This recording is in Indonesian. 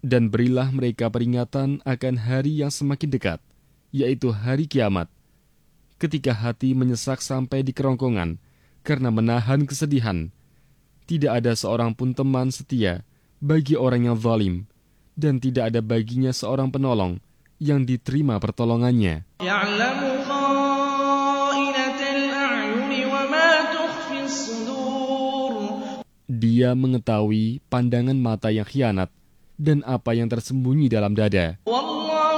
Dan berilah mereka peringatan akan hari yang semakin dekat, yaitu hari kiamat, ketika hati menyesak sampai di kerongkongan karena menahan kesedihan. Tidak ada seorang pun teman setia bagi orang yang zalim, dan tidak ada baginya seorang penolong yang diterima pertolongannya. Dia mengetahui pandangan mata yang khianat dan apa yang tersembunyi dalam dada.